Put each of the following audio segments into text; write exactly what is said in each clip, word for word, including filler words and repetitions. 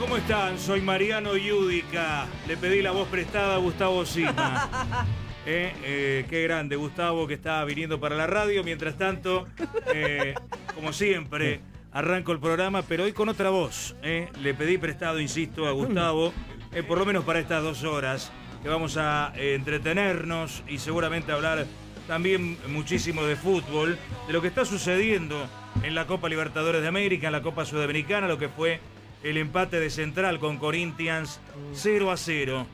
¿cómo están? Soy Mariano Yudica. Le pedí la voz prestada a Gustavo Sima. Eh, eh, qué grande Gustavo, que estaba viniendo para la radio. Mientras tanto, eh, como siempre, arranco el programa, pero hoy con otra voz. Eh. Le pedí prestado, insisto, a Gustavo, eh, por lo menos para estas dos horas, que vamos a eh, entretenernos y seguramente hablar también muchísimo de fútbol, de lo que está sucediendo en la Copa Libertadores de América, en la Copa Sudamericana, lo que fue el empate de Central con Corinthians cero a cero.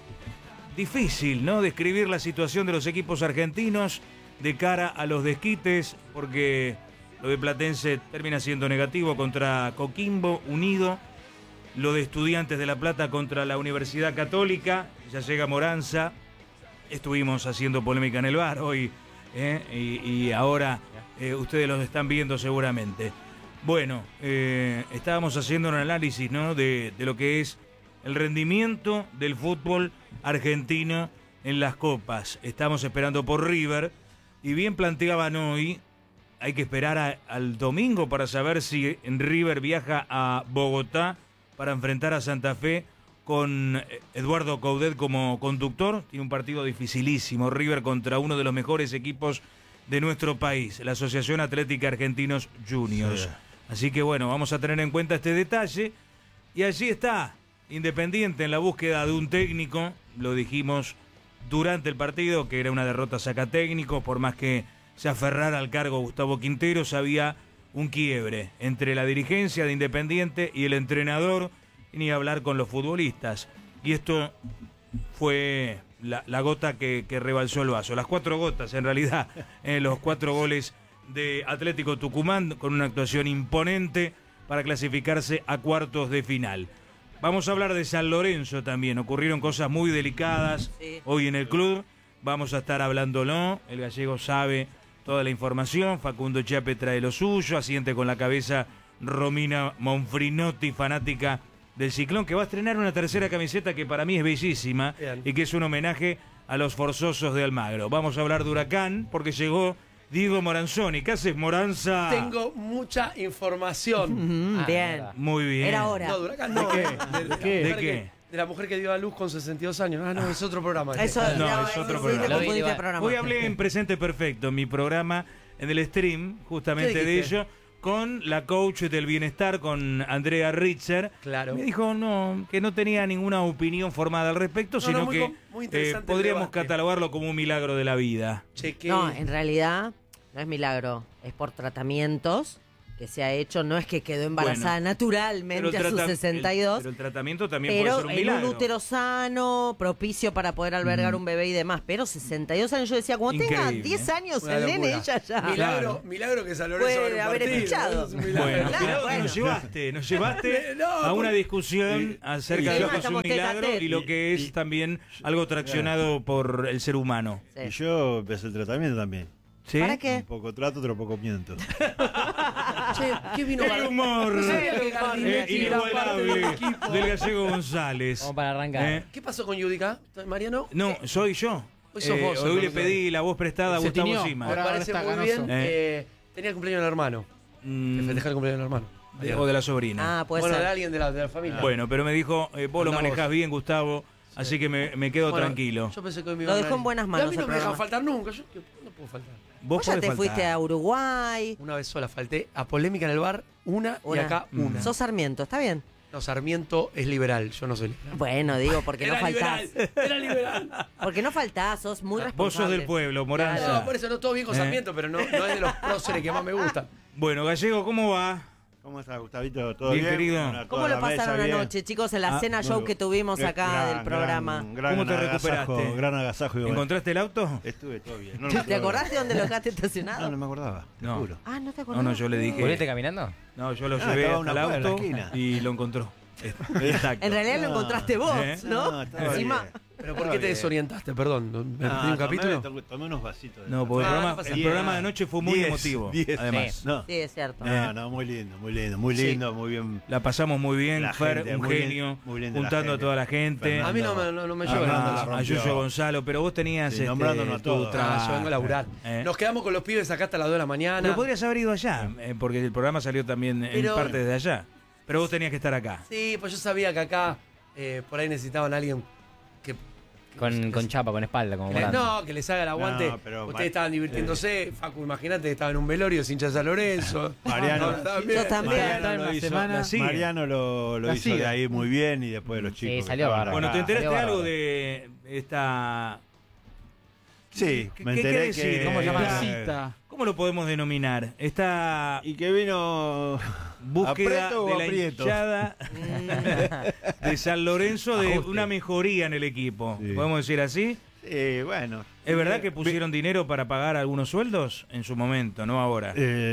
Difícil, ¿no?, describir la situación de los equipos argentinos de cara a los desquites, porque lo de Platense termina siendo negativo contra Coquimbo Unido, lo de Estudiantes de La Plata contra la Universidad Católica, ya llega Moranza, estuvimos haciendo polémica en el bar hoy, ¿eh? y, y ahora eh, ustedes los están viendo seguramente. Bueno, eh, estábamos haciendo un análisis, ¿no?, de, de lo que es el rendimiento del fútbol argentino en las copas. Estamos esperando por River, y bien planteaban hoy, hay que esperar a, al domingo para saber si River viaja a Bogotá para enfrentar a Santa Fe con Eduardo Coudet como conductor. Tiene un partido dificilísimo, River contra uno de los mejores equipos de nuestro país, la Asociación Atlética Argentinos Juniors. Sí. Así que bueno, vamos a tener en cuenta este detalle. Y allí está Independiente en la búsqueda de un técnico. Lo dijimos durante el partido, que era una derrota sacatécnico. Por más que se aferrara al cargo Gustavo Quinteros, había un quiebre entre la dirigencia de Independiente y el entrenador, y ni hablar con los futbolistas. Y esto fue la, la gota que, que rebalsó el vaso. Las cuatro gotas, en realidad, eh, los cuatro goles de Atlético Tucumán, con una actuación imponente para clasificarse a cuartos de final. Vamos a hablar de San Lorenzo también. Ocurrieron cosas muy delicadas sí. hoy en el club. Vamos a estar hablándolo. El gallego sabe toda la información. Facundo Chiappe trae lo suyo. Asiente con la cabeza Romina Monfrinotti, fanática del Ciclón, que va a estrenar una tercera camiseta que para mí es bellísima. Bien. Y que es un homenaje a los forzosos de Almagro. Vamos a hablar de Huracán porque llegó Diego Moranzoni. ¿Qué haces, Moranza? Tengo mucha información. Mm, ah, bien. Muy bien. Era hora. No, de Huracán no. ¿De qué? De, ¿De qué? ¿De qué? De la mujer que dio a luz con sesenta y dos años. Ah, no, es otro programa. Eso, no, no, es otro sí, programa. Sí, te programa. Hoy hablé en Presente Perfecto, en mi programa, en el stream, justamente de ello, con la coach del bienestar, con Andrea Ritzer. Claro. Me dijo no, que no tenía ninguna opinión formada al respecto, no, sino no, muy, que muy eh, podríamos catalogarlo como un milagro de la vida. Cheque. No, en realidad no es milagro, es por tratamientos que se ha hecho, no es que quedó embarazada bueno, naturalmente a sus sesenta y dos. El, pero el tratamiento también pero puede ser un milagro. En un útero sano, propicio para poder albergar mm. un bebé y demás. Pero sesenta y dos años, yo decía, cuando tenga diez años el nene, ella ya. Milagro, claro. milagro que San Lorenzo puede haber escuchado. Bueno, claro, bueno, nos llevaste, nos llevaste no, a una discusión y, acerca y, de lo que es un milagro y lo que es y, también algo traccionado por el ser humano. Sí. Y yo empecé el tratamiento también. ¿Sí? ¿Para qué? Un poco trato, otro poco miento. Che, ¿qué vino el humor no eh, inigualable del gallego González. Vamos para arrancar. ¿Eh? ¿Qué pasó con Yudica, Mariano? No, soy yo. Hoy sos eh, vos. Hoy le pedí la voz prestada a Gustavo tiñó. Sima. Me parece muy ganoso. bien. Eh. Eh, tenía el cumpleaños del hermano. Mm. Que festejar el cumpleaños del hermano. De, o de la sobrina. Ah, puede bueno, ser. de alguien de la, de la familia. Ah. Bueno, pero me dijo, eh, vos Anda lo manejás vos. bien, Gustavo. Sí. Así que me, me quedo bueno, tranquilo. Yo pensé que hoy me lo dejó en buenas manos. Y a mí no me dejan faltar nunca. Yo no puedo faltar. Vos, ¿Vos ya te faltar. fuiste a Uruguay. Una vez sola falté a polémica en el bar, una, una. y acá una. Sos Sarmiento, ¿está bien? No, Sarmiento es liberal, yo no soy liberal. Bueno, digo, porque no faltás. Liberal, era liberal. Porque no faltás, sos muy responsable. Vos sos del pueblo, Moranza. No, por eso no todo bien con Sarmiento, eh. pero no, no es de los próceres que más me gustan. Bueno, Gallego, ¿cómo va? ¿Cómo estás, Gustavito? ¿Todo bien? bien, querido? Bueno, ¿Cómo lo pasaron anoche, chicos, en la ah, cena show que tuvimos acá gran, del programa? Gran, gran ¿Cómo te agasajo, recuperaste? Gran agasajo. ¿Encontraste el auto? Estuve todo bien. No, no, ¿Te acordaste dónde lo dejaste estacionado? No, no me acordaba, te no. juro. Ah, ¿no te acordabas? No, no, yo le dije... ¿Volviste caminando? No, yo lo ah, llevé hasta el auto la y lo encontró. Exacto. En realidad no, lo encontraste vos, ¿eh? ¿no? No, Encima... ¿Pero por qué te desorientaste? Perdón, ¿me no, perdí un capítulo? Tomé, tomé unos vasitos. De no, porque ah, el, programa, no el diez, programa de anoche fue muy diez, emotivo, diez, además. Sí, no. sí, es cierto. No, no, muy lindo, muy lindo, muy lindo, sí. muy bien. La pasamos muy bien, la Fer, gente, un muy genio, bien, muy bien juntando a toda la gente. Fernando, a mí no me, no, no me lleva a, a Yuyo Gonzalo, pero vos tenías sí, este, nombrándonos a todos. Ah, yo vengo a laburar. Eh. Nos quedamos con los pibes acá hasta las dos de la mañana. Pero podrías haber ido allá, eh, porque el programa salió también pero, en parte de allá. Pero vos tenías que estar acá. Sí, pues yo sabía que acá eh, por ahí necesitaban a alguien que... Con, con chapa, con espalda, como que- Morán. no, que les haga el aguante. No, pero Ustedes Mar- estaban divirtiéndose. Facu, imagínate que estaba en un velorio sin hincha de San Lorenzo. Mariano, No, también. Yo también. Mariano lo Una hizo, semana. La sigue. Mariano lo, lo La hizo sigue. de ahí muy bien y después los Sí, chicos. que salió estaban bárbaro. Bueno, acá. ¿te enteraste Salió algo bárbaro. de esta... Sí, ¿Qué- me qué enteré quiere decir? que... ¿Cómo se llama? Placita. ¿Cómo lo podemos denominar? Esta Y que vino... búsqueda ¿Aprieto o de la aprieto? hinchada de San Lorenzo de Ajuste. una mejoría en el equipo. Sí. ¿Podemos decir así? Sí, bueno. ¿Es verdad que pusieron dinero para pagar algunos sueldos en su momento, no ahora?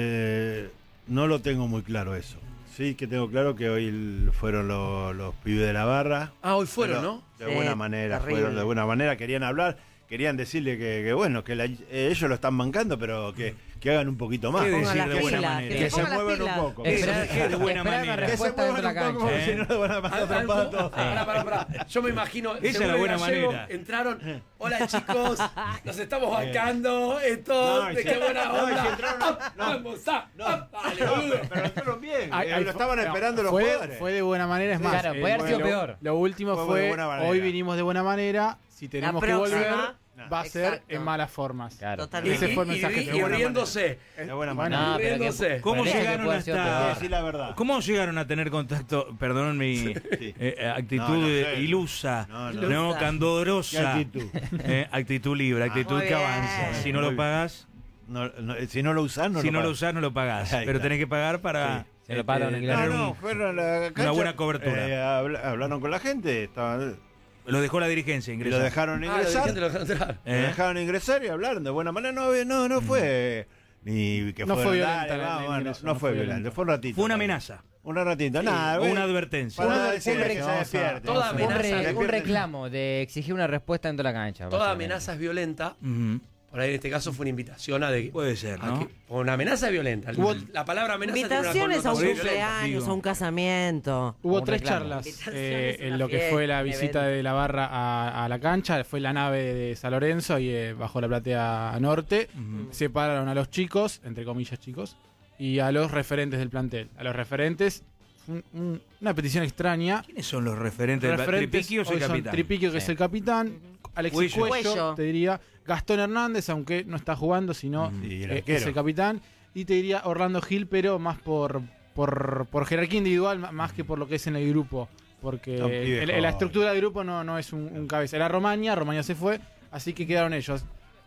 Eh, no lo tengo muy claro eso. Sí que tengo claro que hoy el- fueron lo- los pibes de la barra. Ah, hoy fueron, Pero ¿no? De Sí, buena manera, terrible. fueron de buena manera, querían hablar, querían decirle que, que bueno, que la- eh, ellos lo están bancando, pero que, que hagan un poquito más. ¿Qué Pongan decir las de buena pilas, manera? que Que se se pongan las muevan un pilas. poco. Eso Esperá- es que de buena esperá una manera. Que se respuesta muevan dentro de la un poco, cancha. si ¿eh? no lo van a pasar Al- al- trompada todos. Pará, pará, pará. Yo me imagino. Esa es seguro la el buena gallego, manera. Entraron. Hola chicos, nos estamos bancando. Esto, No, y de si- qué buena no, y onda. si entraron- Ah, no. Vamos a. No, ah, dale, no, boludo. pero, pero entraron bien. Ay, eh, ay, lo fue- estaban no, esperando los fue, jugadores. Fue de buena manera, es más. Claro, puede haber sido lo- peor. Lo último Fue fue, de buena manera. hoy vinimos de buena manera, si tenemos que próxima, volver, va a ser exacto. en malas formas. Claro. Y, Totalmente. Ese fue el y- mensaje y- de y buena riéndose. De buena Bueno, manera. No, pero que- riéndose. ¿Cómo parece que llegaron puede haber sido hasta- peor. Hay que decir la verdad. ¿Cómo llegaron a tener contacto, perdón mi Sí. eh, actitud No, no sé. ilusa, No, no, no. Ilusa. candorosa, ¿Qué actitud? eh, actitud libre, actitud Muy que bien. avanza? Si no Muy lo bien. pagás, No, no, si no lo usás, no si lo no lo pagas. usás no lo pagás, Ahí pero está. tenés que pagar para Sí. Se lo pagan, eh, claro. tener No, no, un- fueron a la cancha, buena cobertura. eh, habla- hablaron con la gente, estaban, lo dejó la dirigencia y ingresar. lo dejaron Ah, la ingresar. dirigente lo dejaron entrar. Lo ¿Eh? dejaron ingresar y hablaron de buena manera. No, no, no fue ni que No fueron, fue violenta dale, la- vamos, el no, ingreso, no no fue fue violento, violenta. fue un ratito. Fue una amenaza, Un ratito, nada. o güey. una advertencia. Para Un- decirle un que se reclamo, despierte. toda Un, amenaza- re- un Despierte. reclamo de exigir una respuesta dentro de la cancha. Toda básicamente. amenaza es violenta. Ujú. Por ahí en este caso fue una invitación a de. Puede ser, a ¿no? que- una amenaza es violenta. Hubo- La palabra amenaza tiene una Invitaciones a un connotación Por eso, violenta. cumpleaños, digo. a un casamiento. Hubo Un tres reclamo. charlas Invitaciones eh, a en una lo que fiesta, fue la un visita evento. de la barra a, a la cancha. Fue la nave de San Lorenzo y eh, bajo la platea norte. Ujú. Separaron a los chicos, entre comillas chicos, y a los referentes del plantel. A los referentes, un- un- una petición extraña. ¿Quiénes son los referentes? del Referentes Tripiquio es el hoy son capitán. Tripiquio, que Sí. es el capitán. Alexis Cuello. Cuello, Cuello. te diría. Gastón Hernández, aunque no está jugando, sino Y el eh, arquero. es el capitán. Y te diría Orlando Gil, pero más por, por, por jerarquía individual, ma- más que por lo que es en el grupo. Porque Son pibes el- la jóvenes. estructura del grupo no, no es un, un cabeza. Era Romaña, Romaña se fue, así que quedaron ellos.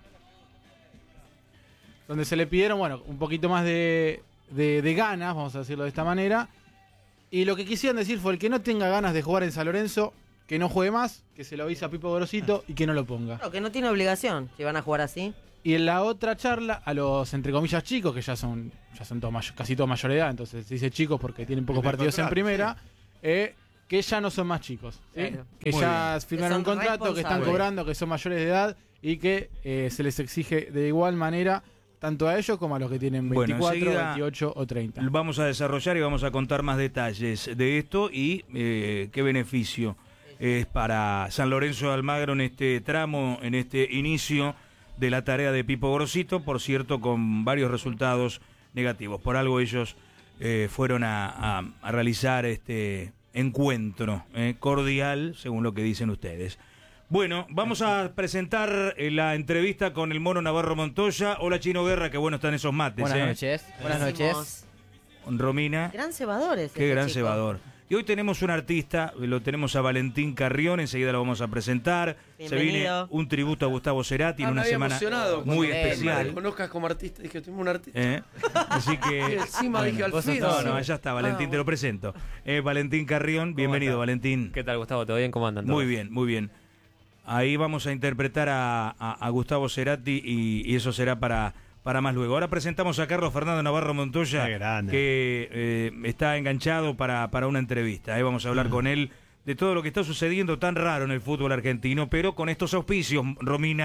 Donde se le pidieron, bueno, un poquito más de, de, de ganas, vamos a decirlo de esta manera. Y lo que quisieran decir fue el que no tenga ganas de jugar en San Lorenzo, que no juegue más, que se lo avise a Pipo Grosito y que no lo ponga. Claro, que no tiene obligación si van a jugar así. Y en la otra charla, a los, entre comillas, chicos, que ya son ya son todos may- casi todos mayor de edad, entonces se dice chicos porque tienen pocos Tienen partidos en contrato, primera, eh, que ya no son más chicos. ¿sí? Claro. Que Muy ya firmaron un Que son contrato, que están responsables. cobrando, que son mayores de edad y que eh, se les exige de igual manera tanto a ellos como a los que tienen Bueno, veinticuatro, enseguida veintiocho o treinta. Vamos a desarrollar y vamos a contar más detalles de esto y eh, qué beneficio es para San Lorenzo de Almagro en este tramo, en este inicio de la tarea de Pipo Grosito, por cierto, con varios resultados negativos. Por algo ellos eh, fueron a, a- a realizar este encuentro eh, cordial, según lo que dicen ustedes. Bueno, vamos a presentar eh, la entrevista con el mono Navarro Montoya. Hola, Chino Guerra, qué bueno están esos mates. Buenas eh. noches. Buenas noches. Decimos, Romina. Gran cebador ese Qué gran chico. cebador. Y hoy tenemos un artista, lo tenemos a Valentín Carrión, enseguida lo vamos a presentar. Se viene Bienvenido. un tributo a Gustavo Cerati Ah, en me una había semana emocionado muy cuando- Me especial. reconozcas como artista. Dije, tengo un artista. ¿eh? Así Y que... encima dije al vos sos fin. No, todo, no, sí. allá está, Valentín, Ah, te lo presento. Eh, Valentín Carrión, bienvenido, está? Valentín. ¿Qué tal, Gustavo? ¿Todo bien? ¿Cómo andan todos? Muy bien, muy bien. Ahí vamos a interpretar a, a- a Gustavo Cerati y, y eso será para, para más luego. Ahora presentamos a Carlos Fernando Navarro Montoya, Qué grande. que eh, está enganchado para, para una entrevista. Ahí vamos a hablar con él de todo lo que está sucediendo tan raro en el fútbol argentino, pero con estos auspicios, Romina.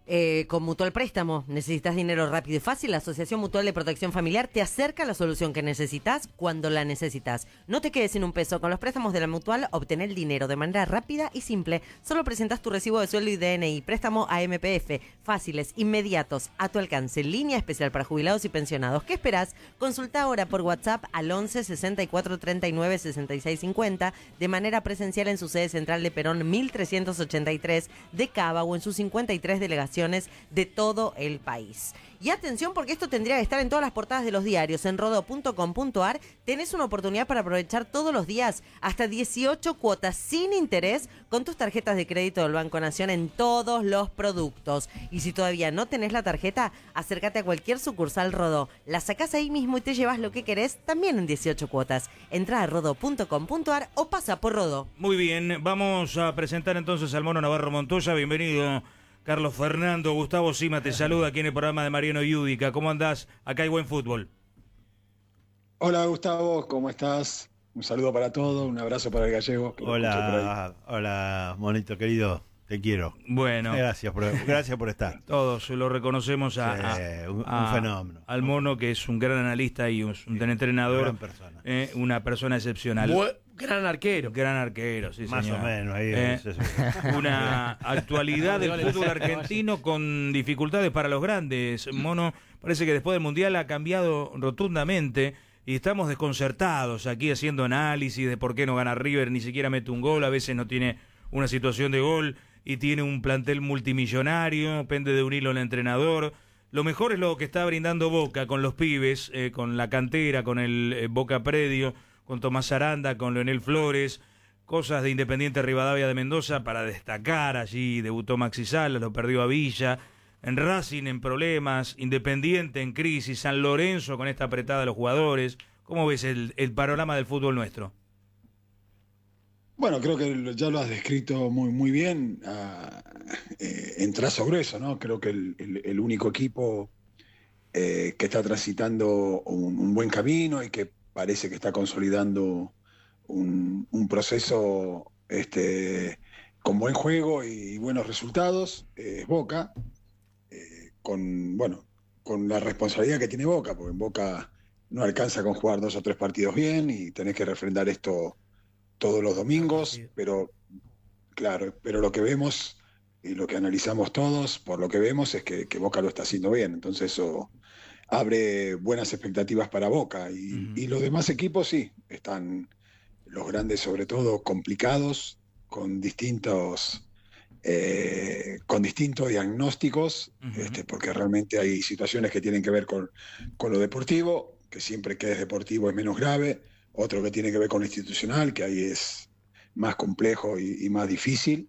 Eh, con Mutual Préstamo, necesitas dinero rápido y fácil. La Asociación Mutual de Protección Familiar te acerca a la solución que necesitas cuando la necesitas. No te quedes sin un peso. Con los préstamos de la Mutual, obtener el dinero de manera rápida y simple. Solo presentas tu recibo de sueldo y D N I. Préstamo a M P F. Fáciles, inmediatos, a tu alcance. Línea especial para jubilados y pensionados. ¿Qué esperás? Consulta ahora por WhatsApp al once sesenta y cuatro treinta y nueve sesenta y seis cincuenta de manera presencial en su sede central de Perón mil trescientos ochenta y tres de Cava o en sus cincuenta y tres delegaciones de todo el país. Y atención, porque esto tendría que estar en todas las portadas de los diarios. En rodó punto com punto ar tenés una oportunidad para aprovechar todos los días hasta dieciocho cuotas sin interés con tus tarjetas de crédito del Banco Nación en todos los productos. Y si todavía no tenés la tarjeta, acércate a cualquier sucursal Rodó. La sacás ahí mismo y te llevas lo que querés, también en dieciocho cuotas. Entrá a rodó punto com punto ar o pasa por Rodó. Muy bien, vamos a presentar entonces al Mono Navarro Montoya. Bienvenido, Carlos Fernando. Gustavo Sima te saluda aquí en el programa de Mariano Yudica. ¿Cómo andás? Acá hay buen fútbol. Hola Gustavo, ¿cómo estás? Un saludo para todos, un abrazo para el gallego. Hola, hola, monito querido, te quiero. Bueno. Gracias por, gracias por estar. Todos lo reconocemos a, sí, a, un, a, un fenómeno. Al Mono, que es un gran analista y un, un entrenador. Una gran persona. Eh, una persona excepcional. Bu- gran arquero. Gran arquero, sí, Más señor. o menos, ahí Eh, es eso. Una actualidad del fútbol argentino con dificultades para los grandes. Mono, parece que después del Mundial ha cambiado rotundamente y estamos desconcertados aquí haciendo análisis de por qué no gana River, ni siquiera mete un gol, a veces no tiene una situación de gol y tiene un plantel multimillonario, pende de un hilo el entrenador. Lo mejor es lo que está brindando Boca con los pibes, eh, con la cantera, con el eh, Boca Predio, con Tomás Aranda, con Leonel Flores, cosas de Independiente Rivadavia de Mendoza para destacar. Allí debutó Maxi Salas, lo perdió a Villa, en Racing en problemas, Independiente en crisis, San Lorenzo con esta apretada de los jugadores. ¿Cómo ves el, el panorama del fútbol nuestro? Bueno, creo que ya lo has descrito muy, muy bien, uh, eh, en trazo grueso, ¿no? Creo que el, el, el único equipo eh, que está transitando un, un buen camino y que parece que está consolidando un, un proceso este, con buen juego y buenos resultados, eh, es Boca, eh, con, bueno, con la responsabilidad que tiene Boca, porque en Boca no alcanza con jugar dos o tres partidos bien y tenés que refrendar esto todos los domingos, pero claro, pero lo que vemos y lo que analizamos todos, por lo que vemos es que, que Boca lo está haciendo bien, entonces eso abre buenas expectativas para Boca y, uh-huh. y los demás equipos sí, están los grandes sobre todo complicados, con distintos eh, con distintos diagnósticos, uh-huh. este, porque realmente hay situaciones que tienen que ver con, con lo deportivo, que siempre que es deportivo es menos grave, otro que tiene que ver con lo institucional, que ahí es más complejo y, y más difícil,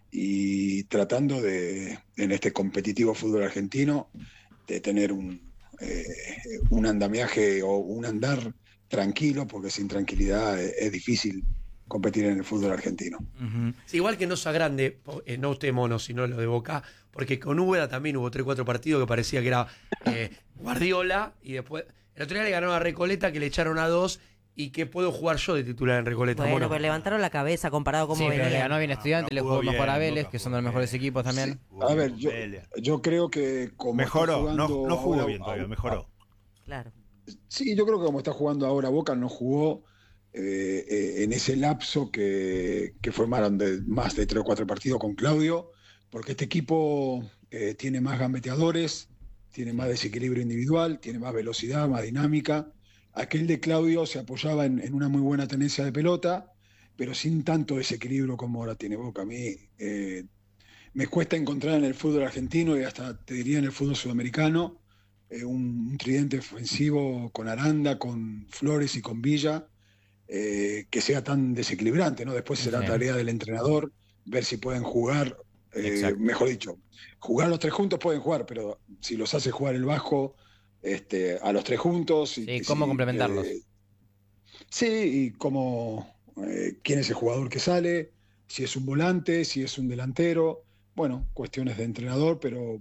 y tratando de, en este competitivo fútbol argentino, de tener un Eh, un andamiaje o un andar tranquilo, porque sin tranquilidad es, es difícil competir en el fútbol argentino. Uh-huh. Sí, igual que no se agrande, eh, no usted Mono, sino lo de Boca, porque con Úbeda también hubo tres cuatro partidos que parecía que era eh, Guardiola, y después el otro día le ganó a Recoleta, que le echaron a dos, y que puedo jugar yo de titular en Recoleta. Bueno, Mono. pero levantaron la cabeza comparado con cómo sí, venía. pero le ganó bien Estudiantes, no, le no jugó jugó mejor bien, a Vélez, Boca que son jugó de los mejores bien. equipos también. Sí. A ver, yo, yo creo que como mejoró, jugando no, no jugó ahora, bien todavía, mejoró. Claro. Sí, yo creo que como está jugando ahora Boca, no jugó eh, eh, en ese lapso que, que fue más de, más de tres o cuatro partidos con Claudio, porque este equipo eh, tiene más gambeteadores, tiene más desequilibrio individual, tiene más velocidad, más dinámica. Aquel de Claudio se apoyaba en, en una muy buena tenencia de pelota, pero sin tanto desequilibrio como ahora tiene Boca. A mí eh, me cuesta encontrar en el fútbol argentino y hasta te diría en el fútbol sudamericano eh, un, un tridente ofensivo con Aranda, con Flores y con Villa, eh, que sea tan desequilibrante, ¿no? Después será sí. tarea del entrenador ver si pueden jugar, eh, mejor dicho, jugar los tres juntos pueden jugar, pero si los hace jugar el Vasco este, a los tres juntos. Y, sí, cómo si, complementarlos. Eh, sí, y cómo, eh, quién es el jugador que sale, si es un volante, si es un delantero, bueno, cuestiones de entrenador, pero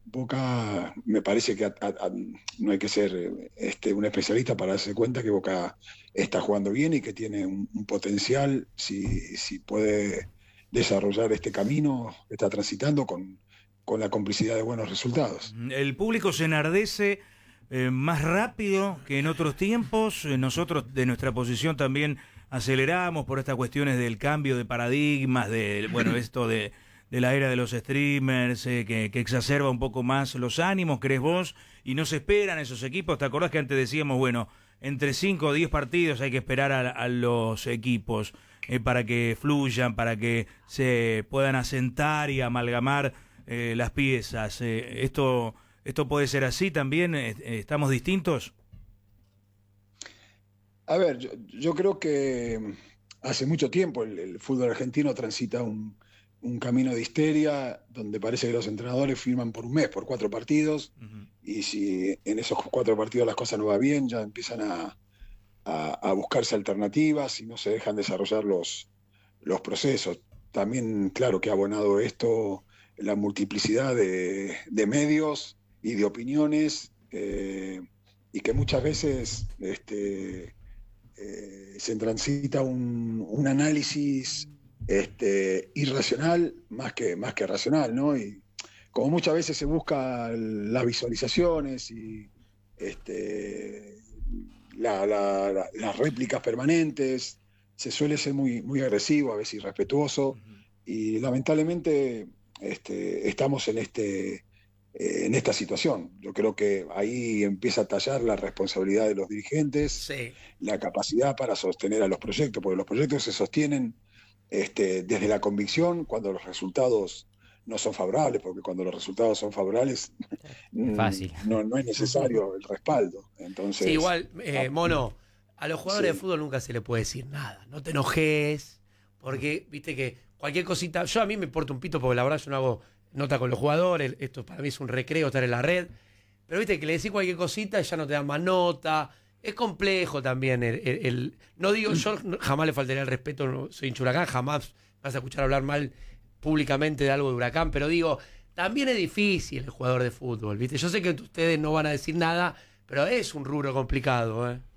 Boca, me parece que a, a, a, no hay que ser este, un especialista para darse cuenta que Boca está jugando bien y que tiene un, un potencial, si, si puede desarrollar este camino que está transitando con, con la complicidad de buenos resultados. El público se enardece eh, más rápido que en otros tiempos. Eh, nosotros de nuestra posición también aceleramos por estas cuestiones del cambio de paradigmas, de bueno, esto de, de la era de los streamers, eh, que, que exacerba un poco más los ánimos, ¿crees vos? Y no se esperan esos equipos. ¿Te acordás que antes decíamos, bueno, entre cinco o diez partidos hay que esperar a, a los equipos eh, para que fluyan, para que se puedan asentar y amalgamar eh, las piezas? Eh, ¿esto, ¿Esto puede ser así también? ¿Estamos distintos? A ver, yo, yo creo que hace mucho tiempo el, el fútbol argentino transita un, un camino de histeria donde parece que los entrenadores firman por un mes, por cuatro partidos, uh-huh. y si en esos cuatro partidos las cosas no van bien, ya empiezan a, a, a buscarse alternativas y no se dejan desarrollar los, los procesos. También, claro, que ha abonado esto la multiplicidad de, de medios y de opiniones, eh, y que muchas veces este, eh, se transita un, un análisis este, irracional más que, más que racional, ¿no? Y como muchas veces se busca las visualizaciones y este, la, la, la, las réplicas permanentes, se suele ser muy, muy agresivo, a veces irrespetuoso, uh-huh. y lamentablemente este, estamos en este... en esta situación. Yo creo que ahí empieza a tallar la responsabilidad de los dirigentes, sí. la capacidad para sostener a los proyectos, porque los proyectos se sostienen este, desde la convicción cuando los resultados no son favorables, porque cuando los resultados son favorables Fácil. No, no es necesario el respaldo. Entonces, sí, igual, eh, Mono, a los jugadores sí. de fútbol nunca se le puede decir nada. No te enojes, porque viste que cualquier cosita, yo a mí me importa un pito porque la verdad yo no hago nota con los jugadores, esto para mí es un recreo estar en la red, pero viste que le decís cualquier cosita y ya no te dan más nota, es complejo también el, el, el no digo, yo jamás le faltaría el respeto, no, soy hincha Huracán, jamás vas a escuchar hablar mal públicamente de algo de Huracán, pero digo, también es difícil el jugador de fútbol, viste, yo sé que ustedes no van a decir nada, pero es un rubro complicado, ¿eh?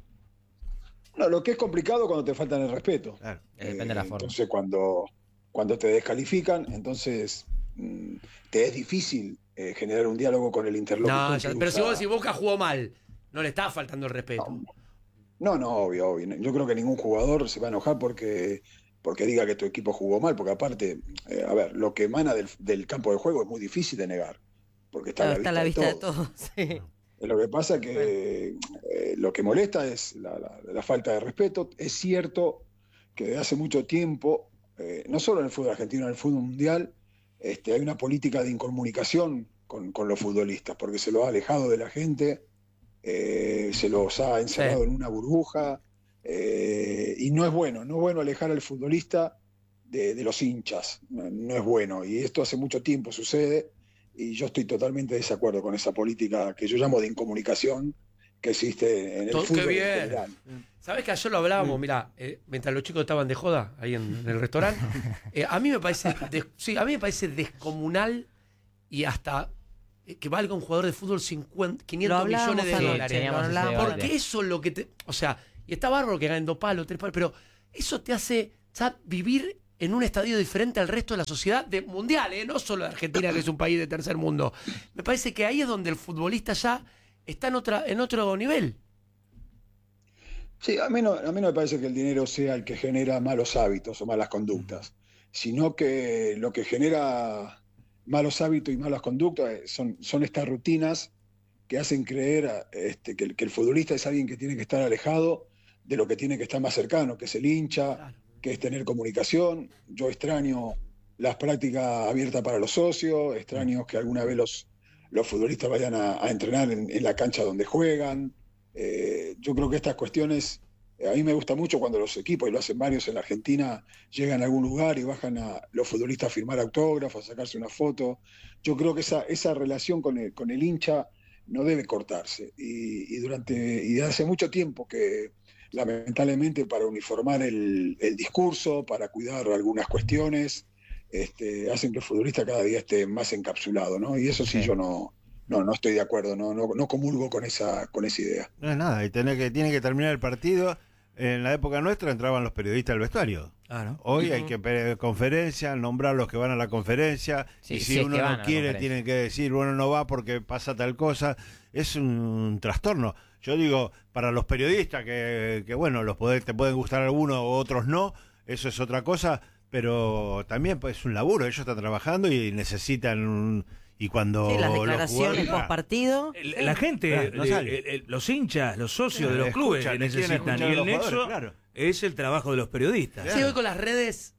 No, lo que es complicado cuando te faltan el respeto. Claro, eh, depende de la forma. Entonces cuando, cuando te descalifican, entonces te es difícil eh, generar un diálogo con el interlocutor. No, ya, pero si vos si Boca jugó mal, no le está faltando el respeto. No, no, obvio, obvio. Yo creo que ningún jugador se va a enojar porque, porque diga que tu equipo jugó mal, porque aparte, eh, a ver, lo que emana del, del campo de juego es muy difícil de negar, porque está, claro, a, está la a la vista de todos. todos. Sí. Lo que pasa es que eh, lo que molesta es la, la, la falta de respeto. Es cierto que desde hace mucho tiempo, eh, no solo en el fútbol argentino, en el fútbol mundial, Este, hay una política de incomunicación con, con los futbolistas, porque se los ha alejado de la gente, eh, se los ha encerrado sí. en una burbuja, eh, y no es bueno, no es bueno alejar al futbolista de, de los hinchas, no, no es bueno, y esto hace mucho tiempo sucede, y yo estoy totalmente de desacuerdo con esa política que yo llamo de incomunicación que existe en el Todo, fútbol qué bien. en general. ¿Sabés que ayer lo hablábamos? Mirá, eh, mientras los chicos estaban de joda ahí en, en el restaurante, eh, a mí me parece des, sí, a mí me parece descomunal y hasta eh, que valga un jugador de fútbol cincuenta, quinientos millones de dólares. Sí, porque eso es lo que te, o sea, y está bárbaro que ganen dos palos, tres palos, pero eso te hace, ¿sabes?, vivir en un estadio diferente al resto de la sociedad de, mundial, ¿eh? No solo de Argentina, que es un país de tercer mundo. Me parece que ahí es donde el futbolista ya está en otra, en otro nivel. Sí, a mí, no, a mí no me parece que el dinero sea el que genera malos hábitos o malas conductas, sino que lo que genera malos hábitos y malas conductas son, son estas rutinas que hacen creer este, que, el, que el futbolista es alguien que tiene que estar alejado de lo que tiene que estar más cercano, que es el hincha, claro, que es tener comunicación. Yo extraño las prácticas abiertas para los socios, extraño que alguna vez los, los futbolistas vayan a, a entrenar en, en la cancha donde juegan. Eh, yo creo que estas cuestiones, eh, a mí me gusta mucho cuando los equipos, y lo hacen varios en la Argentina, llegan a algún lugar y bajan a los futbolistas a firmar autógrafos, a sacarse una foto. Yo creo que esa, esa relación con el, con el hincha no debe cortarse. Y, y durante y hace mucho tiempo que, lamentablemente, para uniformar el, el discurso, para cuidar algunas cuestiones, este, hacen que el futbolista cada día esté más encapsulado, ¿no? Y eso sí, sí. yo no... No, no estoy de acuerdo, no, no, no comulgo con esa, con esa idea. No es nada, y tiene que, tiene que terminar el partido En la época nuestra entraban los periodistas al vestuario. Claro. Hoy Ujú. hay que pe- conferencia, nombrar los que van a la conferencia, Sí, y si sí, es uno que van a no la quiere, conferencia. tienen que decir, bueno, no va porque pasa tal cosa. Es un trastorno. Yo digo, para los periodistas, que, que bueno, los poder, te pueden gustar algunos o otros no, eso es otra cosa, pero también pues, es un laburo, ellos están trabajando y necesitan un... Y cuando Sí, las los declaraciones jugadores- post partido. El- La gente, Claro, no eh, sale. eh, eh, los hinchas, los socios de los Escuchan, clubes quieren necesitan. escuchar Y a el los nexo jugadores, claro. es el trabajo de los periodistas. Sí, hoy con las redes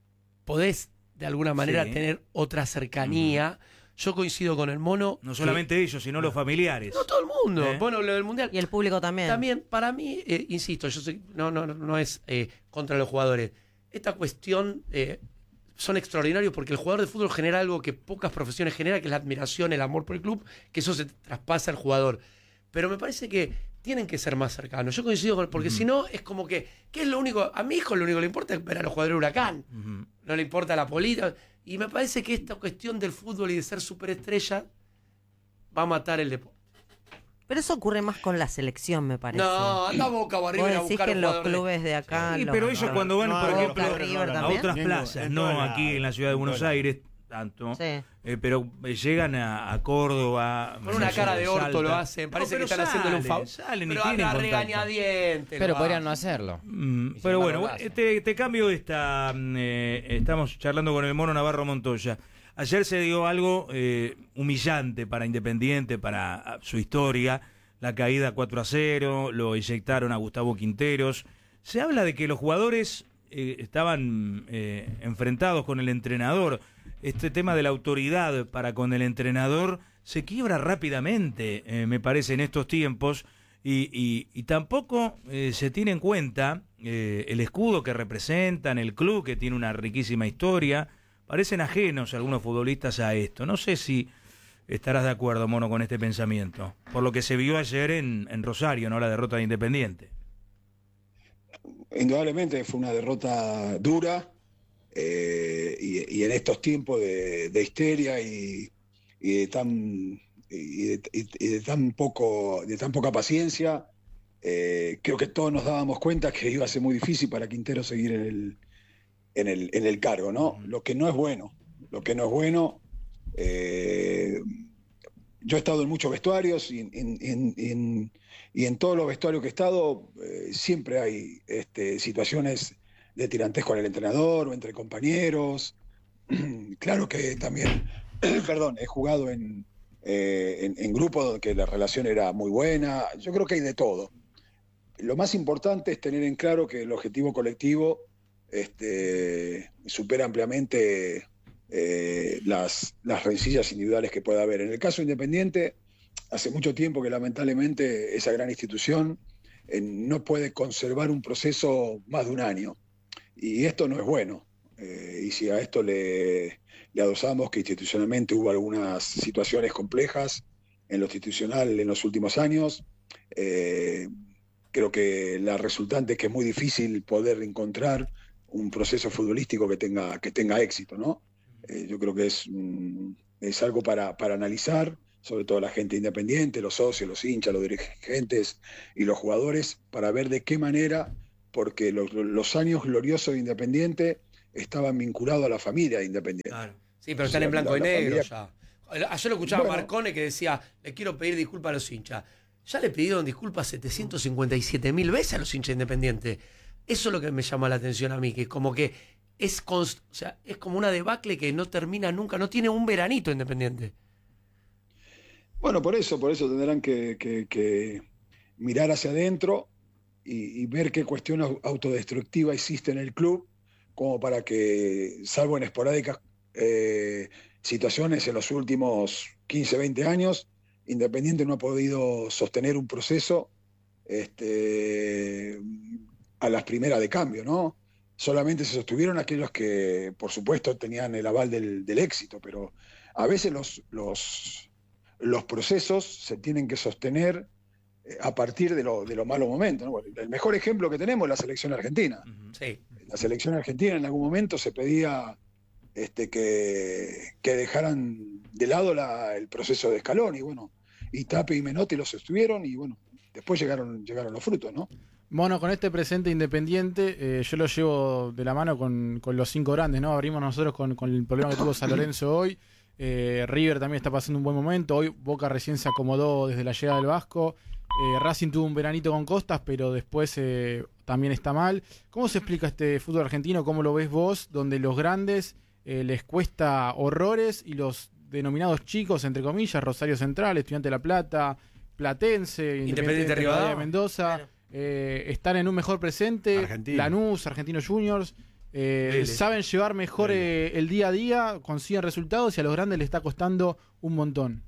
podés de alguna manera Sí. tener otra cercanía. Yo coincido con el mono. No que- solamente ellos, sino los familiares. No todo el mundo. ¿Eh? Bueno, lo del mundial. Y el público también. También, para mí, eh, insisto, yo sé, no, no, no, no es eh, contra los jugadores. Esta cuestión eh, son extraordinarios porque el jugador de fútbol genera algo que pocas profesiones generan, que es la admiración, el amor por el club, que eso se traspasa al jugador. Pero me parece que tienen que ser más cercanos. Yo coincido con, porque si no, es como que, ¿qué es lo único? A mi hijo lo único que le importa es ver a los jugadores de Huracán. Ujú. No le importa la política. Y me parece que esta cuestión del fútbol y de ser superestrella va a matar el deporte. Pero eso ocurre más con la selección, me parece. No, anda Boca o Vos River a decís buscar que un en los jugador de- clubes de acá. Sí, los- pero ellos los- cuando van, No, por no, ejemplo, Boca, River a también. otras En plazas, en no toda aquí en la ciudad de en Buenos toda la- Aires, tanto, Sí. eh, pero eh, llegan a, a Córdoba. Con una no sé, cara de orto Salta. lo hacen. Parece No, que pero están haciéndole un salen, favor. Salen y Pero tienen anda contacto. regañadientes. Pero lo podrían hacen. no hacerlo. Mm, Y sin pero bueno, embargo lo hacen. te, te cambio esta. mm, eh, estamos charlando con el mono Navarro Montoya. Ayer se dio algo eh, humillante para Independiente, para ah, su historia. La caída cuatro a cero, lo inyectaron a Gustavo Quinteros. Se habla de que los jugadores eh, estaban eh, enfrentados con el entrenador. Este tema de la autoridad para con el entrenador se quiebra rápidamente, eh, me parece, en estos tiempos. Y, y, y tampoco eh, se tiene en cuenta eh, el escudo que representan, el club que tiene una riquísima historia. Parecen ajenos algunos futbolistas a esto. No sé si estarás de acuerdo, Mono, con este pensamiento. Por lo que se vio ayer en, en Rosario, ¿no? La derrota de Independiente. Indudablemente fue una derrota dura eh, y, y en estos tiempos de, de histeria y, y de tan y de, y- y de tan poco de tan poca paciencia, eh, creo que todos nos dábamos cuenta que iba a ser muy difícil para Quintero seguir en el en el, en el cargo, ¿no? Lo que no es bueno, lo que no es bueno. eh, yo he estado en muchos vestuarios y en, en- en- en- y en todos los vestuarios que he estado eh, siempre hay este, situaciones de tirantez con el entrenador o entre compañeros. Claro que también, perdón, he jugado en, eh, en, en grupos donde la relación era muy buena. Yo creo que hay de todo. Lo más importante es tener en claro que el objetivo colectivo este, supera ampliamente eh, las, las rencillas individuales que pueda haber. En el caso Independiente, hace mucho tiempo que lamentablemente esa gran institución eh, no puede conservar un proceso más de un año. Y esto no es bueno. Eh, y si a esto le, le adosamos que institucionalmente hubo algunas situaciones complejas en lo institucional en los últimos años, eh, creo que la resultante es que es muy difícil poder encontrar un proceso futbolístico que tenga, que tenga éxito, ¿no? Eh, yo creo que es, mm, es algo para, para analizar, sobre todo la gente independiente, los socios, los hinchas, los dirigentes y los jugadores, para ver de qué manera, porque los, los años gloriosos de Independiente estaban vinculados a la familia de Independiente. Claro. Sí, pero O están sea, en blanco la- y la negro familia- ya. Ayer lo escuchaba Bueno. Marcone que decía, le quiero pedir disculpas a los hinchas. Ya le pidieron disculpas setecientas cincuenta y siete mil veces a los hinchas independientes. Eso es lo que me llama la atención a mí, que es como que es, const- o sea, es como una debacle que no termina nunca, no tiene un veranito Independiente. Bueno, por eso, por eso tendrán que, que- que mirar hacia adentro y, y ver qué cuestión au- autodestructiva existe en el club, como para que, salvo en esporádicas eh, situaciones en los últimos quince, veinte años, Independiente no ha podido sostener un proceso este, a las primeras de cambio, ¿no? Solamente se sostuvieron aquellos que, por supuesto, tenían el aval del, del éxito, pero a veces los, los, los procesos se tienen que sostener eh, a partir de, lo, de los malos momentos, ¿no? Bueno, el mejor ejemplo que tenemos es la selección argentina. Sí. La selección argentina en algún momento se pedía este, que, que dejaran de lado la- el proceso de Scaloni, y bueno, y Tape y Menotti los sostuvieron y bueno, después llegaron, llegaron los frutos, ¿no? Bueno, con este presente Independiente, eh, yo lo llevo de la mano con, con los cinco grandes, ¿no? Abrimos nosotros con, con el problema que tuvo San Lorenzo hoy. Eh, River también está pasando un buen momento. Hoy Boca recién se acomodó desde la llegada del Vasco. Eh, Racing tuvo un veranito con Costas, pero después eh, también está mal. ¿Cómo se explica este fútbol argentino? ¿Cómo lo ves vos? Donde los grandes eh, les cuesta horrores y los denominados chicos, entre comillas, Rosario Central, Estudiante de La Plata, Platense, Independiente Rivadavia de Rivadavia. Mendoza, Claro. eh, están en un mejor presente. Argentino. Lanús, Argentinos Juniors. Eh, Vélez. saben llevar mejor eh, el día a día, consiguen resultados y a los grandes les está costando un montón.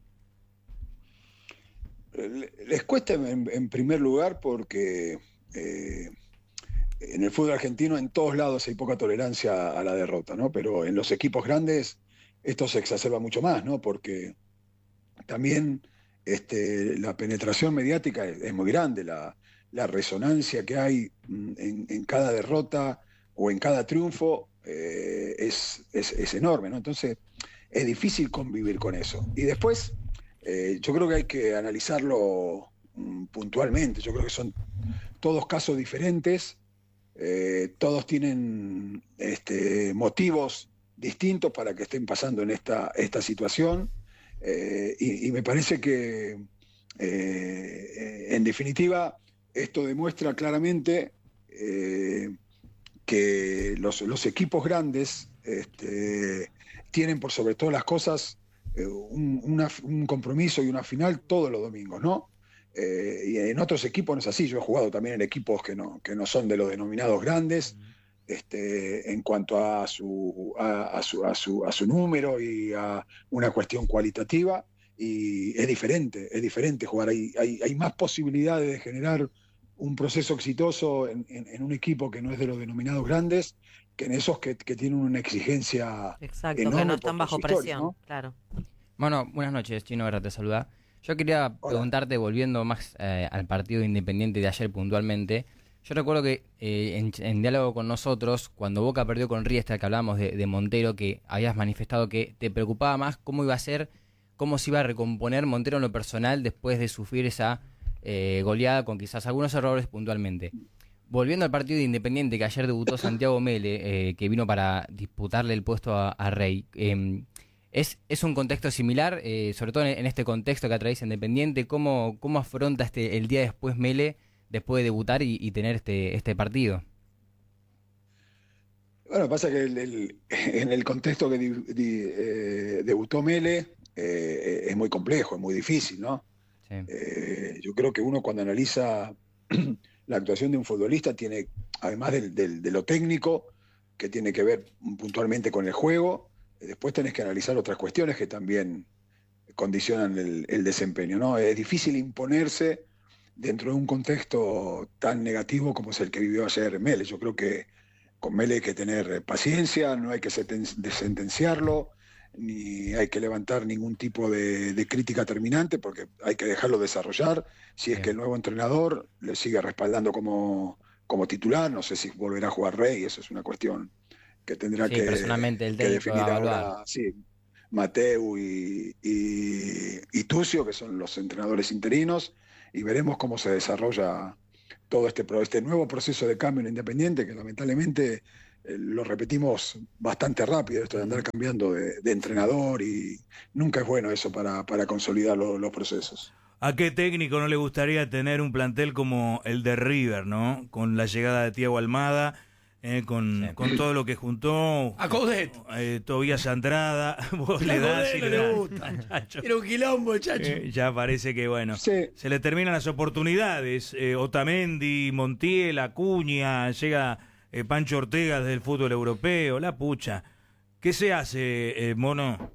Les cuesta en, en primer lugar porque eh, en el fútbol argentino en todos lados hay poca tolerancia a la derrota, ¿no? Pero en los equipos grandes esto se exacerba mucho más, ¿no? Porque también este, la penetración mediática es, es muy grande, la, la resonancia que hay en, en cada derrota o en cada triunfo eh, es, es, es enorme, ¿no? Entonces es difícil convivir con eso. Y después eh, yo creo que hay que analizarlo mm, puntualmente. Yo creo que son todos casos diferentes, eh, todos tienen este, motivos distintos para que estén pasando en esta, esta situación, eh, y, y me parece que eh, en definitiva esto demuestra claramente eh, que los, los equipos grandes este, tienen por sobre todas las cosas eh, un, una, un compromiso y una final todos los domingos, ¿no? Eh, y en otros equipos no es así. Yo he jugado también en equipos que no, que no son de los denominados grandes, este, en cuanto a su, a, a, su, a, su, a su número y a una cuestión cualitativa, y es diferente, es diferente jugar. Hay, hay, hay más posibilidades de generar un proceso exitoso en, en, en un equipo que no es de los denominados grandes, que en esos que, que tienen una exigencia Exacto, enorme que no por- están por bajo su historia, presión, ¿no? claro. Bueno, buenas noches, Chino Guerra te saluda. Yo quería Hola. preguntarte, volviendo más eh, al partido Independiente de ayer puntualmente. Yo recuerdo que eh, en, en diálogo con nosotros, cuando Boca perdió con Riestra, que hablábamos de, de Montero, que habías manifestado que te preocupaba más cómo iba a ser, cómo se iba a recomponer Montero en lo personal después de sufrir esa eh, goleada con quizás algunos errores puntualmente. Volviendo al partido de Independiente, que ayer debutó Santiago Mele, eh, que vino para disputarle el puesto a, a Rey. Eh, ¿es, ¿Es un contexto similar, eh, sobre todo en, en este contexto que atraviesa Independiente? ¿Cómo, cómo afronta este el día después Mele, después de debutar y, y tener este, este partido? Bueno, pasa que el- el- en el contexto que di- di- eh, debutó Mele eh, es muy complejo, es muy difícil, ¿no? Sí. Eh, yo creo que uno cuando analiza la actuación de un futbolista tiene, además del- del- de lo técnico, que tiene que ver puntualmente con el juego, eh, después tenés que analizar otras cuestiones que también condicionan el, el desempeño, ¿no? Es difícil imponerse dentro de un contexto tan negativo como es el que vivió ayer Mele. Yo creo que con Mele hay que tener paciencia, no hay que senten- de sentenciarlo, ni hay que levantar ningún tipo de, de crítica terminante, porque hay que dejarlo desarrollar. Si es Bien. que el nuevo entrenador le sigue respaldando como, como titular, no sé si volverá a jugar Rey, eso es una cuestión que tendrá Sí, que, personalmente el que técnico va definir a evaluar. ahora, sí, Mateu y, y, y Tucio, que son los entrenadores interinos, y veremos cómo se desarrolla todo este, pro- este nuevo proceso de cambio en Independiente, que lamentablemente eh, lo repetimos bastante rápido, esto de andar cambiando de, de entrenador, y nunca es bueno eso para, para consolidar lo- los procesos. ¿A qué técnico no le gustaría tener un plantel como el de River, ¿no? Con la llegada de Thiago Almada, eh, con, Sí. con todo lo que juntó. A Coudet. Eh, Tobías Andrada, vos A le das y Coudet no le le das. gusta. Muchacho. Era un quilombo, chacho. Eh, ya parece que, bueno, Sí. se le terminan las oportunidades. Eh, Otamendi, Montiel, Acuña, llega eh, Pancho Ortega del fútbol europeo, la pucha. ¿Qué se hace, eh, Mono?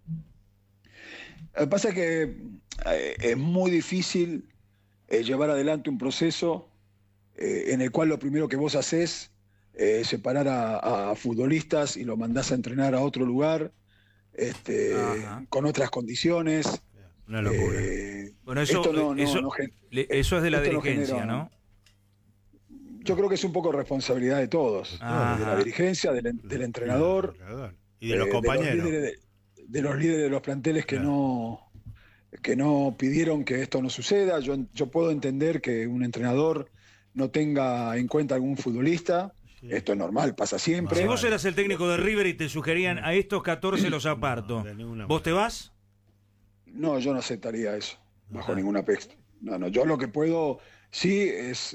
Lo que pasa es que eh, es muy difícil eh, llevar adelante un proceso eh, en el cual lo primero que vos haces es separar a, a futbolistas y lo mandás a entrenar a otro lugar, este, Ajá. con otras condiciones. Una locura. Eh, Bueno, eso, esto no- no- eso, no gen- le- eso es de la esto no dirigencia, genera- ¿no? Yo creo que es un poco responsabilidad de todos, Ajá. de la dirigencia, del, en- del entrenador, Y de los eh, compañeros. De los, líderes de, de los líderes de los planteles que Claro. no que no pidieron que esto no suceda. Yo, yo puedo entender que un entrenador no tenga en cuenta algún futbolista. Esto es normal, pasa siempre. Si vos eras el técnico de River y te sugerían a estos catorce los aparto, ¿vos te vas? No, yo no aceptaría eso, bajo Ajá. ningún aspecto. No, no, yo lo que puedo, sí, es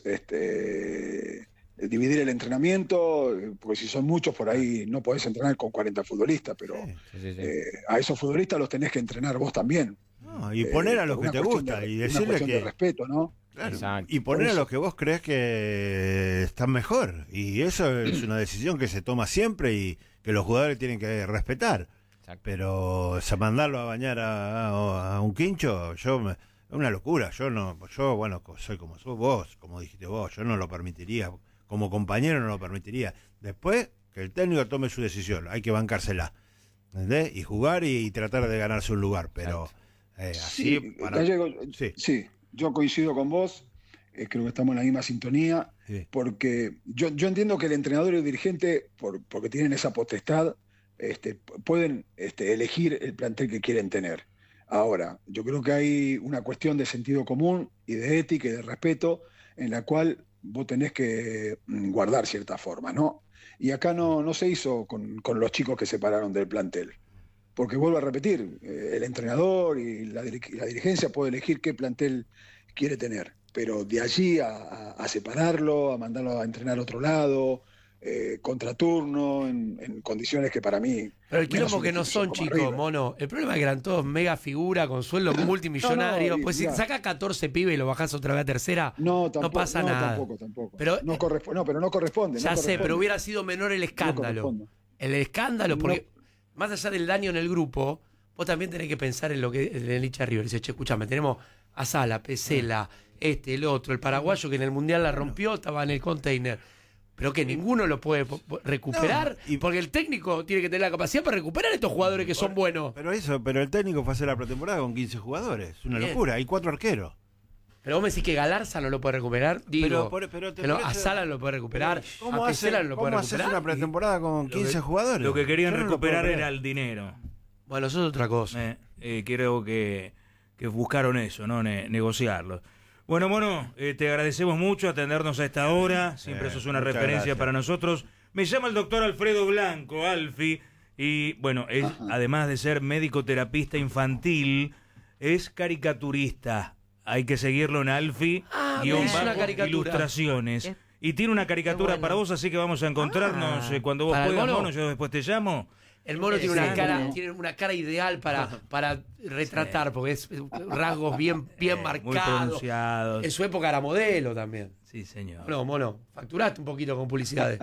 este, dividir el entrenamiento, porque si son muchos por ahí no podés entrenar con cuarenta futbolistas, pero Sí, sí, sí. eh, a esos futbolistas los tenés que entrenar vos también. No, y poner a Eh, los por que una te cuestión gusta de- y una decirle cuestión de que... respeto, ¿no? Claro, Exacto. y poner Por a eso. los que vos crees que están mejor. Y eso es una decisión que se toma siempre y que los jugadores tienen que respetar. Exacto. Pero o sea, mandarlo a bañar a, a- a un quincho, yo me- es una locura. Yo no, yo bueno, co- soy como sos vos, como dijiste vos, yo no lo permitiría. Como compañero no lo permitiría. Después que el técnico tome su decisión, hay que bancársela. ¿Entendés? Y jugar y, y tratar de ganarse un lugar. Pero eh, así Sí, para- Gallego, sí. sí, yo coincido con vos, eh, creo que estamos en la misma sintonía, Sí. porque yo, yo entiendo que el entrenador y el dirigente, por, porque tienen esa potestad, este, p- pueden este, elegir el plantel que quieren tener. Ahora, yo creo que hay una cuestión de sentido común y de ética y de respeto en la cual vos tenés que mm, guardar ciertas formas, ¿no? Y acá no, no se hizo con, con los chicos que se pararon del plantel. Porque vuelvo a repetir, eh, el entrenador y la, dir- la dirigencia puede elegir qué plantel quiere tener, pero de allí a, a- a separarlo, a mandarlo a entrenar a otro lado, eh, contraturno, en, en condiciones que para mí... Pero el menos quilombo un que no equipo son como chicos, River. mono. El problema es que eran todos mega figura con sueldos multimillonarios. No, no, y pues si mirá. sacás catorce pibes y lo bajás otra vez a tercera, No, tampoco, no pasa no, nada. tampoco, tampoco. Pero, no, eh, correspo- no, pero no corresponde. ya no sé, corresponde. pero hubiera sido menor el escándalo. corresponde. el escándalo, porque No. más allá del daño en el grupo, vos también tenés que pensar en lo que en el hincha River. Dice, che, escúchame, tenemos a Sala, Pesela, este, el otro, el paraguayo que en el Mundial la rompió, estaba en el container. Pero que ninguno lo puede po- po- recuperar, No, y- porque el técnico tiene que tener la capacidad para recuperar a estos jugadores que son buenos. Pero eso, pero el técnico fue a hacer la pretemporada con quince jugadores. Es una Bien. locura. Hay cuatro arqueros. Pero vos me decís que Galarza no lo puede recuperar. Digo, Pero por- pero te que no, a parece- Sala no lo puede recuperar. ¿Cómo a haces Pesela no lo puede cómo haces recuperar. una pretemporada con Lo quince que- jugadores? Lo que querían Yo no lo puedo recuperar creer. era el dinero. Bueno, eso es otra cosa. Eh, eh, creo que, que buscaron eso, ¿no? Ne- negociarlo. Bueno, Mono, eh, te agradecemos mucho atendernos a esta hora. Siempre Eh, sos una muchas referencia gracias. para nosotros. Me llama el doctor Alfredo Blanco, Alfi, y bueno, él, además de ser médico terapista infantil, es caricaturista. Hay que seguirlo en Alfi, Ah, guión es una bajo, caricatura. ilustraciones. Es- Y tiene una caricatura bueno. para vos, así que vamos a encontrarnos Ah. eh, cuando vos ¿Para el puedas, mono? Mono, yo después te llamo. El mono tiene una Interesante. cara, tiene una cara ideal para, para retratar, porque es rasgos bien, bien Eh, muy marcados. pronunciados. En su época era modelo también. Sí, señor. No, mono, facturaste un poquito con publicidades.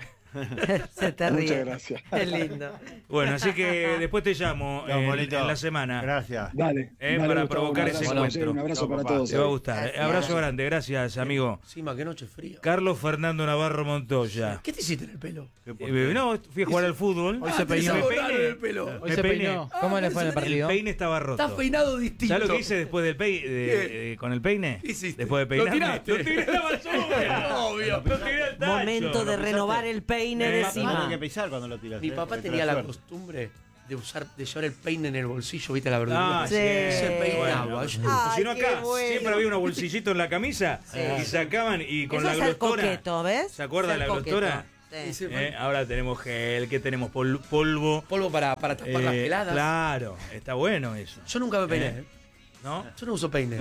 Se te ríe. Muchas gracias. Qué lindo. Bueno, así que después te llamo Chao, en, Monito. en la semana. Gracias. Dale. Eh, dale, para Gustavo, provocar un ese abrazo, encuentro. Un abrazo Chao, para papá. todos. Te va a eh. gustar. eh. Gracias. Abrazo grande, gracias, amigo. Encima, qué noche fría. Carlos Fernando Navarro Montoya. ¿Qué te hiciste en el pelo? Eh, no, fui a jugar al fútbol. Hoy se Ah, tenés peinó. algo Me raro en peiné. el pelo. Hoy Me se peiné. peinó. ¿Cómo le fue en el El partido? peine estaba roto. Estás peinado distinto. ¿Sabes lo que hice después del peine? con el peine? ¿Qué hiciste? Después de Lo peinarme. tiraste. Lo tiré a la basura. Obvio. Lo tiré al tacho. Momento de renovar el peine de Eh, encima. que pisar cuando lo tiras. Mi eh, papá que tenía te la suerte. costumbre de usar, de llevar el peine en el bolsillo, ¿viste la verdura? Ah, Sí. sí. Se peinaba. Bueno, Yo- Ay, si no qué acá bueno. siempre había unos bolsillitos en la camisa y sacaban y con Eso la es ser glostora. coqueto, ¿ves? ¿Se acuerda Ser la coqueto. glostora? Sí. Ese Eh, ahora tenemos gel, que tenemos pol- polvo. polvo para, para tapar las Eh, peladas. Claro, está bueno eso. Yo nunca me peiné. Eh. ¿eh? ¿No? Yo no uso peine.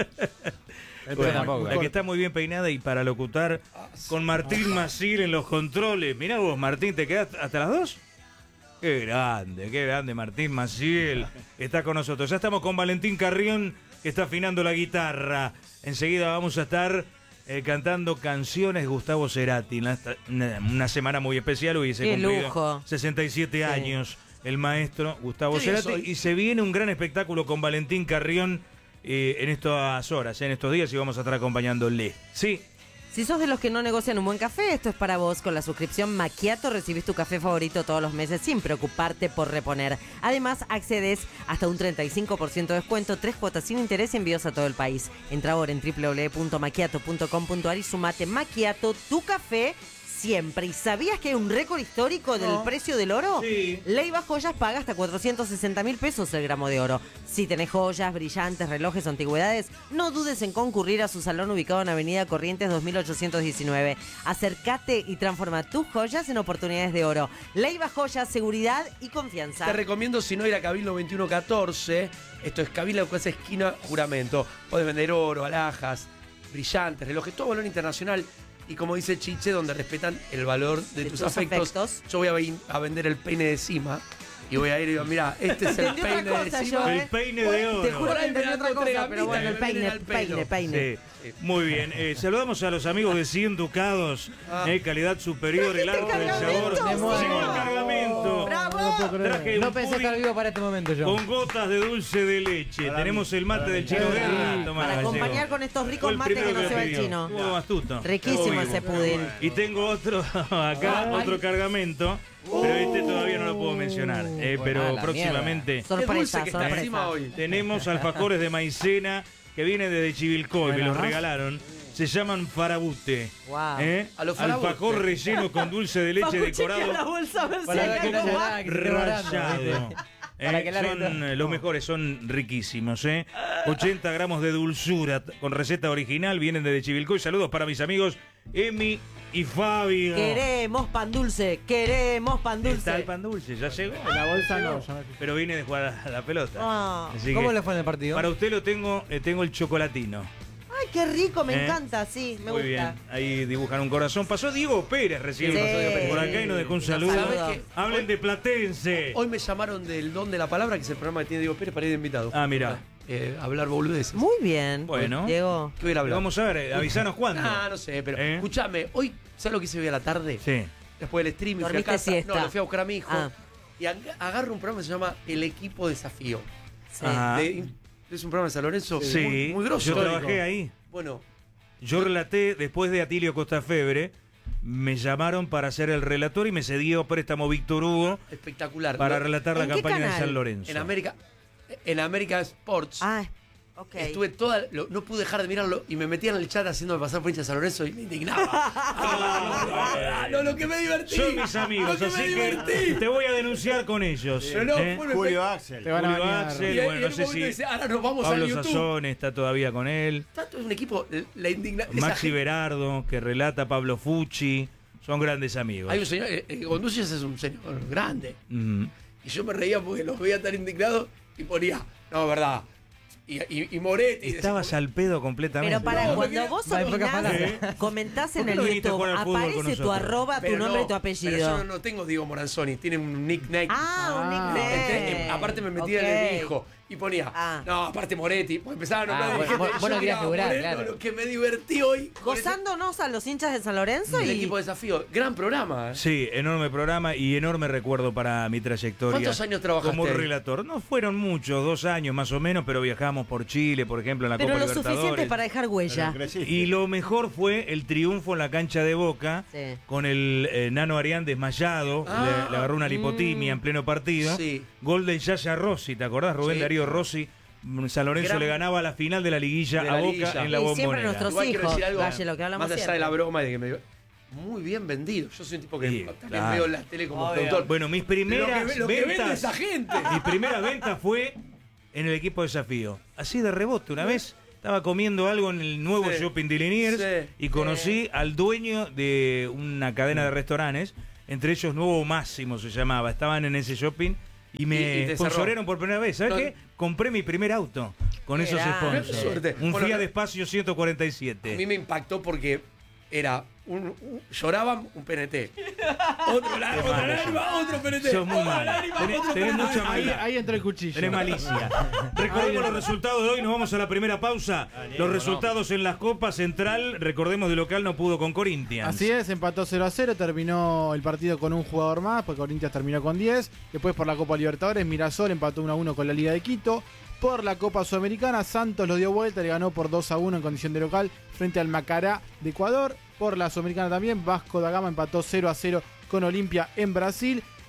Bueno, tampoco, la eh. que está muy bien peinada y para locutar con Martín Masil en los controles. Mirá vos, Martín, ¿te quedas hasta las dos? Qué grande, qué grande, Martín Maciel está con nosotros. Ya estamos con Valentín Carrión, que está afinando la guitarra. Enseguida vamos a estar eh, cantando canciones de Gustavo Cerati. Una, una- una semana muy especial, hubiese Qué cumplido lujo. sesenta y siete Sí. años el maestro Gustavo ¿Qué día Cerati. es hoy? Y se viene un gran espectáculo con Valentín Carrión eh, en estas horas, en estos días, y vamos a estar acompañándole. Sí. Si sos de los que no negocian un buen café, esto es para vos. Con la suscripción Macchiato recibís tu café favorito todos los meses sin preocuparte por reponer. Además, accedes hasta un treinta y cinco por ciento de descuento, tres cuotas sin interés y envíos a todo el país. Entra ahora en doble u doble u doble u punto macchiato punto com punto a r y sumate Macchiato, tu café siempre. ¿Y sabías que hay un récord histórico del No. precio del oro? Sí. Leiva Joyas paga hasta cuatrocientos sesenta mil pesos el gramo de oro. Si tenés joyas, brillantes, relojes o antigüedades, no dudes en concurrir a su salón ubicado en Avenida Corrientes dos mil ochocientos diecinueve. Acércate y transforma tus joyas en oportunidades de oro. Leiva Joyas, seguridad y confianza. Te recomiendo, si no, ir a Cabildo veintiuno catorce. Esto es Cabildo, que es esquina Juramento. Podés vender oro, alhajas, brillantes, relojes, todo valor internacional. Y como dice Chiche, donde respetan el valor de, De tus, tus afectos. afectos. Yo voy a, vi- a vender el peine de cima. Y voy a ir y digo, mira, este es el Entendí otra peine cosa de yo, cima. ¿eh? El peine de oro. Te juro Por que ahí entendí me otra dan cosa, tres pero bueno, el gamitas que me peine, vienen al pelo. peine, peine. Sí. Muy bien, eh, saludamos a los amigos de cien Ducados, Ah. eh, calidad superior, el arte del sabor. cargamento? Llegó el cargamento. ¡Bravo! No lo puedo creer. Traje No un pensé pudding estar vivo para este momento yo. con gotas de dulce de leche. Para Tenemos mí, el mate para del mí. chino Sí. Guerra. Tomá, Para gallego. acompañar con estos Fue ricos el mates que primero no se va el pidió. chino. Estuvo astuto. Riquísimo Estuvo ese vivo. pudín. Y tengo otro acá, Ah, otro ay. cargamento, pero este todavía no lo puedo mencionar. eh, Bueno, pero a la próximamente Qué dulce Sorpresa, que está encima sorpresa. hoy. tenemos alfajores de maicena que vienen desde Chivilcoy, me Bueno, los ¿no? regalaron. Se llaman farabute. Wow. ¿eh? A los farabute. Alfajor relleno con dulce de leche Facu, chequea decorado la bolsa a ver si Para hay que algo no se más. haga, que se esté barando, rallado. ¿viste? Eh, Para que largue son todo. eh, los mejores, son riquísimos. ¿eh? ochenta gramos de dulzura t- con receta original, vienen desde Chivilcoy. Saludos para mis amigos Emi y Fabio. Queremos pan dulce, queremos pan dulce. Está el pan dulce, ya llegó. La bolsa Llegó. no, ya me fijé. Pero viene de jugar a la pelota. Ah. Así ¿Cómo que le fue en el partido? para usted lo tengo, eh, tengo el chocolatino. Ay, qué rico, me ¿Eh? encanta, sí, me Muy gusta. bien, ahí dibujan un corazón. Pasó Diego Pérez recién Sí. por acá y nos dejó un saludo. ¿Sabés qué? Hablen de Platense. Hoy me llamaron del Don de la Palabra, que es el programa que tiene Diego Pérez, para ir de invitado. Ah, mira. Eh, hablar boludeces. Muy bien. Bueno. Diego. ¿Qué voy a ir a hablar? Vamos a ver, eh, avisanos cuándo. Ah, no sé, pero ¿Eh? escúchame, hoy, ¿sabes lo que hice hoy a la tarde? Sí. Después del streaming, fui a ¿Dormiste casa. siesta? No, lo fui a buscar a mi hijo. Ah. Y ag- agarro un programa que se llama El Equipo Desafío. Sí. Ajá. De- es un programa de San Lorenzo Sí, muy, muy grosso. yo trabajé ahí. Bueno, Yo relaté, después de Atilio Costafebre, me llamaron para ser el relator y me cedió préstamo Víctor Hugo espectacular. para Lo- relatar la ¿En qué campaña de canal? San Lorenzo. En América, en América Sports. Ah, ok. Estuve toda. lo- no pude dejar de mirarlo y me metía en el chat haciéndome pasar por hincha de San Lorenzo y me indignaba. Ah, no, lo que me divertí. Son mis amigos, Lo que así me que divertí. te voy a denunciar con ellos. Pero no, ¿eh? fue un Julio espe- Axel. Te van a Julio bañar. Axel, Y, y bueno, no en un sé momento si dice, ahora nos vamos Pablo a YouTube. Sazón está todavía con él. Tanto es un equipo, la indignación. Maxi Berardo, que relata Pablo Fucci. Son grandes amigos. Hay un señor, eh, eh, Gondúñez es un señor grande. Mm. Y yo me reía porque los veía tan indignados y ponía, no, verdad. Y, y, y Moretti. y Estabas decía, al pedo completamente. Pero para No, cuando porque- vos Va en pocas opinás, palabras. comentás ¿Por en qué el no viniste a YouTube, jugar al fútbol con aparece tu nosotros? arroba, tu pero nombre no, y tu apellido. Pero yo no, no tengo Diego Moranzoni, tiene un nickname. Ah, un Ah. nickname. Entonces, eh, aparte me metía en Ok. el hijo y ponía, Ah. no, aparte Moretti, pues empezaba a nombrar Ah, y bueno, dije, vos- yo vos no querías miraba figurar, Moreno, claro. lo que me divertí hoy. con ese- Gozándonos a los hinchas de San Lorenzo El y equipo de desafío, gran programa. ¿eh? Sí, enorme programa y enorme recuerdo para mi trayectoria. ¿Cuántos años trabajaste como ahí? relator? No fueron muchos, dos años más o menos, pero viajamos por Chile, por ejemplo, en la pero Copa lo Libertadores. suficiente para dejar huella. Pero creciste. Y lo mejor fue el triunfo en la cancha de Boca, Sí. con el eh, Nano Arián desmayado, Ah. le, le agarró una lipotimia Mm. en pleno partido. Sí. Gol de Yaya Rossi, ¿te acordás? Rubén Sí. Darío Rossi. San Lorenzo Gran- le ganaba la final de la liguilla de a la Boca liguilla. en la Y siempre Bombonera. nuestros Igual quiero hijos, decir algo, Galle, lo que hablamos más allá siempre. de la broma y de que me muy bien vendido. Yo soy un tipo que Sí, también claro. veo la tele como Obvio. productor. Bueno, mis lo que, primeras ve- lo que vende ventas, esa gente. mi primera venta fue en el equipo desafío. Así de rebote, una vez estaba comiendo algo en el nuevo Sí. shopping de Liniers Sí. y conocí al dueño de una cadena de restaurantes, entre ellos Nuevo Máximo se llamaba. Estaban en ese shopping y Y- me y te cerró. sponsorearon por primera vez. ¿Sabes No. qué? Compré mi primer auto con Qué esos grande. sponsors. Suerte. Un Bueno, Fiat eh, Espacio ciento cuarenta y A mí siete. me impactó porque era un, un- lloraban un P N T. Otro la- otra malo, lágrima, otro P N T. Sos muy otra malo. lágrima, Tenés- otro tenés P N T. mucha Ahí, maldad. ahí entra el cuchillo. Tenés malicia. Recordemos los resultados de hoy, nos vamos a la primera pausa. Los resultados en las Copas Central, recordemos de local no pudo con Corinthians. Así es, empató cero a cero, terminó el partido con un jugador más, porque Corinthians terminó con diez. Después por la Copa Libertadores, Mirasol empató uno a uno con la Liga de Quito. Por la Copa Sudamericana, Santos lo dio vuelta, le ganó por dos a uno en condición de local frente al Macará de Ecuador. Por la Sudamericana también, Vasco da Gama empató cero a cero con Olimpia en Brasil.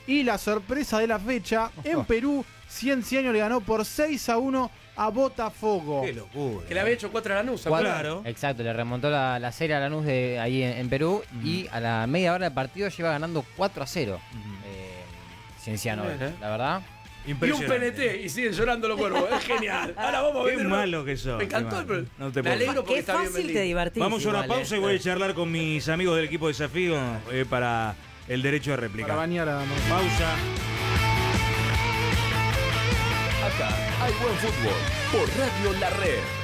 Y la sorpresa de la fecha, en Perú, Ciencia Años le ganó por seis a uno a Botafogo. Qué locura. Que le había hecho cuatro a Lanús. Cuatro, Claro. Exacto, le remontó la, la serie a Lanús de ahí en, en Perú Mm. y a la media hora del partido lleva ganando cuatro a cero. Eh, Cienciano, Bien, ¿eh? la verdad. Y un P N T y siguen llorando los cuervos. Es genial. Ahora vamos a ver. Qué malo que sos. Me encantó qué el malo. No te Me puedo alegro porque Qué está bien fácil te vendido. divertís. Vamos a una igual, pausa eh. y voy a charlar con mis amigos del equipo de desafío eh, para el derecho de réplica. Para bañar a... Pausa. Acá hay buen fútbol por Radio La Red.